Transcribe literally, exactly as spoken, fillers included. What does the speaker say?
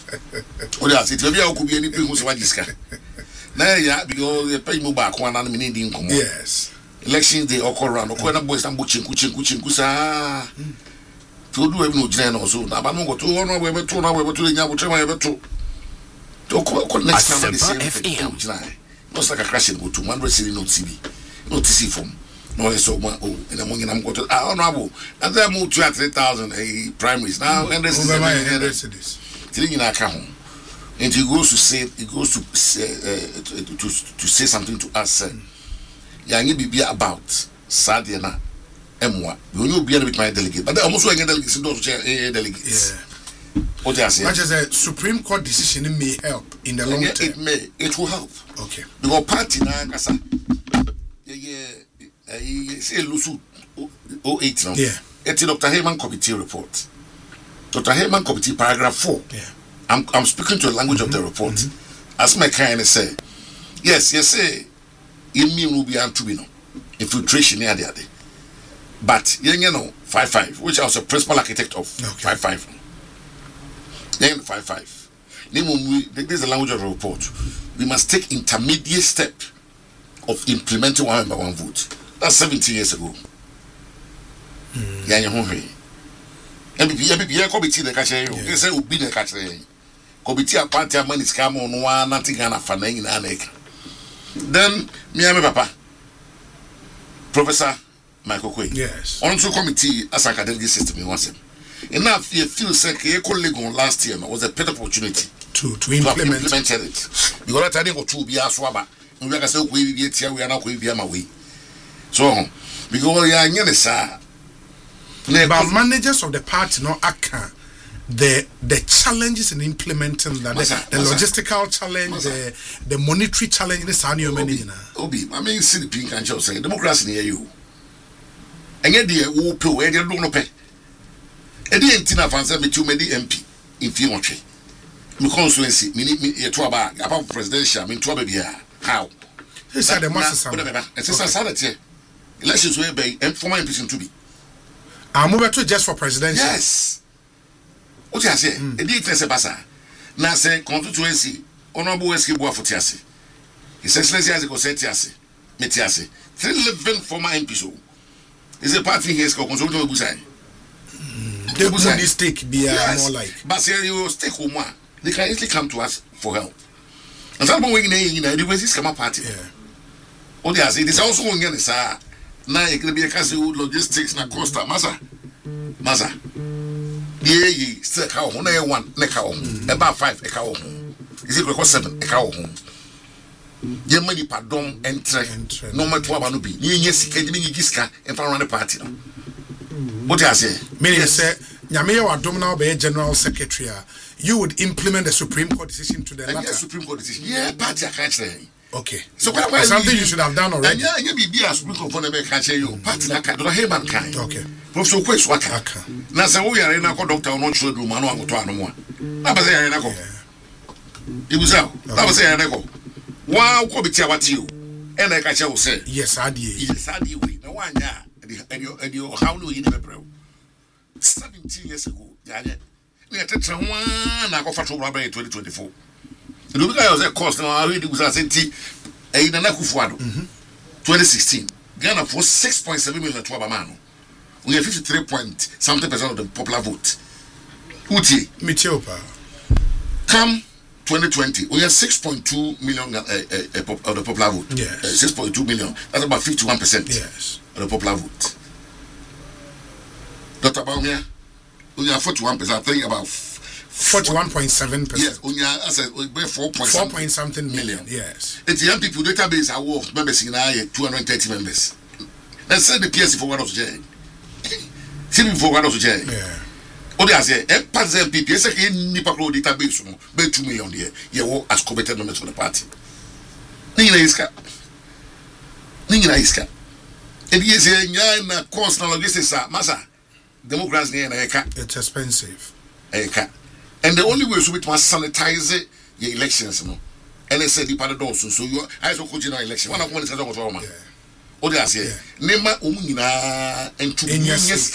What else? It will be our could be any people who are now, yeah, because you pay me back one and minute income. Yes. Elections they occur around. Okwana boys and butching, kuching, kuching, kusa. To do every no general so. Now, I'm going to one way to now. We're to the young, whichever ever to. To call next time the same thing. Not like a crashing go to one resident no T V, no T C form. No, so one. Oh, in the morning I'm going to. I don't know. And then move to three thousand a primaries now. And this is telling in our account. And he goes to say, he goes to say, uh, to, to, to say something to us. Uh, Yangi be about Sadiana, Emwa. We will be with my delegate, but almost like a delegate, don't chair a delegate. What I say, much as a Supreme Court decision may help in the long term. It may, it will help. Okay. Because party na kasa, yeah, yeah, say Lusu oh eight now. Yeah. It's Doctor Heyman Committee report. Doctor Heyman Committee paragraph four. Yeah. I'm I'm speaking to the language mm-hmm. of the report. Mm-hmm. As my kind say, yes, yes, say, in me will be antubino, infiltration near the other. But you know, five five, which I was a principal architect of okay. five five. Then five five. Then when we this is the language of the report. We must take intermediate step of implementing one by one vote. That's seventeen years ago. Yeah, you know. M P P M P P committee the catch you. They say will be the catch. Committee a party a man is come on one nothing and a fanning in an acre. Then me and my papa, Professor Michael Quay. Yes. On to committee as academic system in once. Enough you feel like a colleague on last year was a better opportunity to to implement, to implement it. Because I think to be a swabber. We are say we be here we are not going to be my way. So because we are in the sir. But managers of the party no account the the challenges in implementing that Masa, the, the logistical challenge, Masa. the the monetary challenge in the Sanyo Many. Obi, I mean, see the pink and show say democracy near you. And yet, dear, who pay where they don't pay. And the Antina Fancy me to many M P in Fimontre. Me constituency, me me a twaba about presidential, me twaba be how. He said the master. It's a sanity. Elections were by and former M Ps to be. I'm moving to just for presidential. Yes. What you say? A difference basa. Na say constituency honorable Wesley Boafotiasi. His Excellency as a consentiasi. Metiasi. Three living former M Ps. Is a party here is consulted with Busai. They will need stake be more like. But say you stake home. They can easily come to us for help. And some way in the university come party. What they say, it is also going to say. Now it can be a case of logistics na costa masa masa yeah ye still cow one one ne cow about five a cow is it record seven a cow ye money pardon entre no matter what no be ye yes can you giska and run the party no what I say me say nyame wa dom na be general secretary you would implement the Supreme Court decision to the latter yes, Supreme Court decision yeah party I can't say. Okay. So yeah, something you should have done already. And yeah, you be a Supreme Court for the catch you. Party like I don't have man kind. Okay. Professor Quest Waka. Now say we are in a doctor on show do man no to no more. Na ba say na ko. Ibuza. Na ba say na ko. Wa ko bi tia what you. And I catch you say. Yes, I did. Yes, I did we. Na one ya. And you and you how no you never pray. seventeen years ago. Ya ya. We are tetra one na ko fa to rubber in twenty twenty-four. The guy was a cost now. I read it was a centi. A Nana Kufuado, twenty sixteen. Ghana for six point seven million to Abamano. We have fifty-three point something percent of the popular vote. Uti Mitiopa. Come twenty twenty, we have six point two million uh, uh, uh, of the popular vote. Yes, uh, six point two million. That's about fifty-one percent. Yes, of the popular vote. Doctor Baumia, we have forty-one percent. I think about. Forty-one point seven percent. Yes, on your I said four point four point something million. million. Yes. It's the young people database are worth members in I two hundred and thirty members. Let's say the P S C for one of the J. See for one of the J. Yeah. What they say, a pass M P P S C nipa pro database no be two million there. You work as committed members for the party. Ninga iska. Ninga iska. And yes, yeah, na cost na logistics masa. Democracy na eka. It's expensive. Eka. And the only way so we must sanitize it, your elections, no. And they said the part of those, so you I so could election. One of one is a dog of Roma. Oh, they say, Nema Umina and two years